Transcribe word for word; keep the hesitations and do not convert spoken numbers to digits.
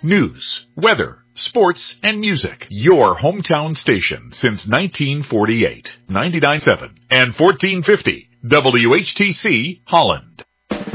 News, weather, sports, and music. Your hometown station since nineteen forty-eight. ninety-nine point seven and fourteen fifty W H T C Holland.